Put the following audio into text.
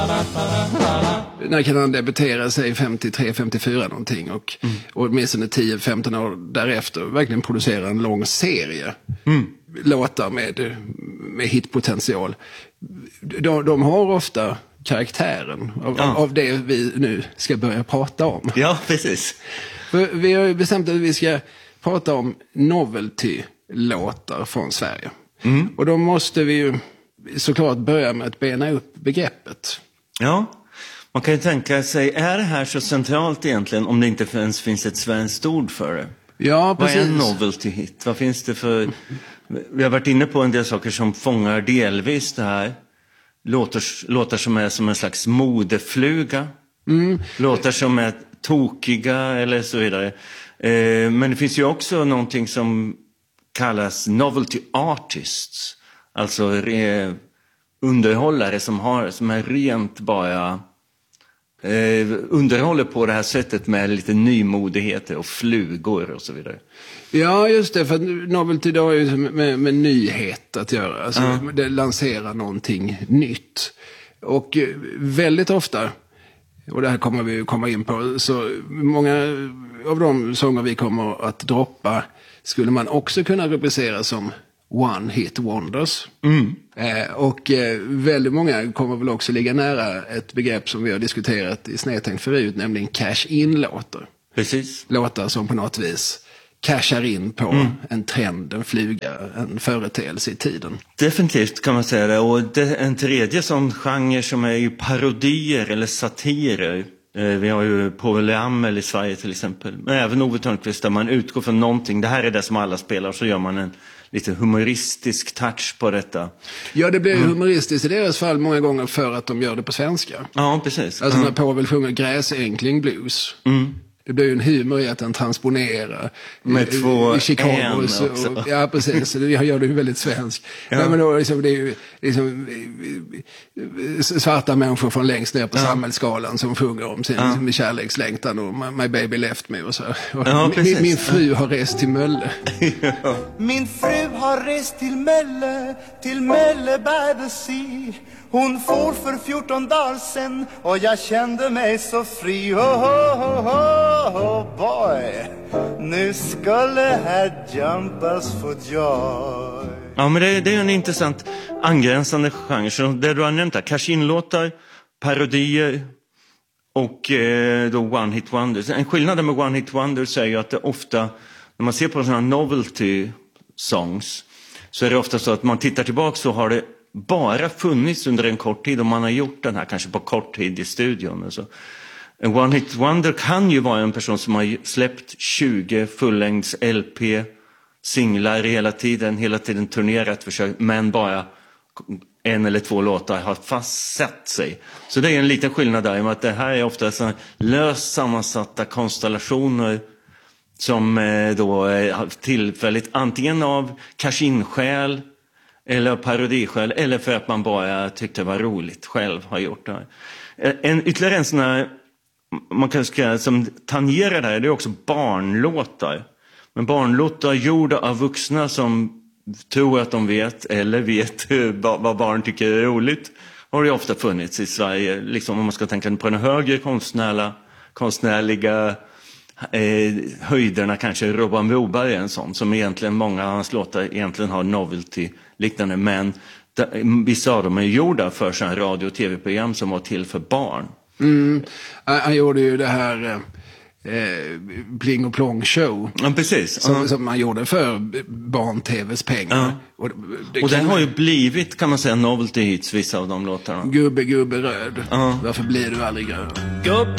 När kan han debutera sig 53-54 någonting och åtminstone 10-15 år därefter verkligen producera en lång serie låtar med hitpotential. De har ofta karaktären av det vi nu ska börja prata om. Ja, precis. För vi har ju bestämt att vi ska prata om novelty-låtar från Sverige. Och då måste vi ju såklart börja med att bena upp begreppet. Ja, man kan ju tänka sig, är det här så centralt egentligen om det inte ens finns ett svenskt ord för det? Ja, precis. Vad är en novelty hit? Vad finns det för... Vi har varit inne på en del saker som fångar delvis det här. Låtar som är som en slags modefluga. Låtar som är tokiga eller så vidare. Men det finns ju också någonting som kallas novelty artists. Alltså underhållare som är rent bara underhåller på det här sättet med lite nymodigheter och flugor och så vidare. Ja, just det, för novelty då är ju med nyhet att göra. Alltså det lanserar någonting nytt. Och väldigt ofta, och det här kommer vi komma in på, så många av de sånger vi kommer att droppa skulle man också kunna rubricera som one hit wonders. Och väldigt många kommer väl också ligga nära ett begrepp som vi har diskuterat i Snedtänkt förut, nämligen cash-in-låtar. Precis. Låtar som på något vis cashar in på en trend, en fluga, en företeelse i tiden. Definitivt kan man säga det. Och en tredje sån genre som är ju parodier eller satirer. Vi har ju Povel Ramel i Sverige till exempel. Men även Ove Thörnqvist, där man utgår från någonting. Det här är det som alla spelar, så gör man en lite humoristisk touch på detta. Ja, det blir humoristiskt i deras fall många gånger för att de gör det på svenska. Ja, precis. Alltså när Povel sjunger Gräsänkling blues. Det blir ju en humor i att den transponerar med två Chicago och, ja, precis. Det gör det ju väldigt svensk. Ja. Men då, liksom, det är ju liksom, svarta människor från längst ner på samhällsskalan som sjunger om sin liksom, kärlekslängtan och My baby left me och så. Och min fru har rest till Mölle. Min fru har rest till Mölle by the sea. Hon for för 14 dagar sen och jag kände mig så fri. Oh boy, nu skulle här jumpas för joy. Ja, men det är en intressant angränsande genre. Så det du har nämnt här, cash-in-låtar, parodier och då one hit wonders. En skillnad med one hit wonders är ju att det ofta, när man ser på sådana novelty songs, så är det ofta så att man tittar tillbaka så har det bara funnits under en kort tid, och man har gjort den här kanske på kort tid i studion. Alltså. En one hit wonder kan ju vara en person som har släppt 20 fullängds LP singlar hela tiden turnerat försök, men bara en eller två låtar har fastsatt sig. Så det är en liten skillnad där, i och med att det här är ofta så löst sammansatta konstellationer som då är tillfälligt antingen av cash-in-skäl eller parodiskäl, eller för att man bara tyckte det var roligt själv har gjort det här. Ytterligare en sån här, man kanske som tangerar det här, det är också barnlåtar. Men barnlåtar gjorda av vuxna som tror att de vet eller vet vad barn tycker är roligt, har det ofta funnits i Sverige. Liksom om man ska tänka på den högre konstnärliga höjderna, kanske Robban Broberg är en sån, som egentligen många av hans låtar egentligen har novelty liknande, men vissa av dem är gjorda för sådana radio- och tv-program som var till för barn. Han gjorde ju det här Pling och Plong show. Ja, precis. Som man gjorde för barn-tvs pengar. Och det har ju blivit, kan man säga, novelty hits, vissa av de låtarna. Gubbe röd. Varför blir du aldrig grön? Gubbe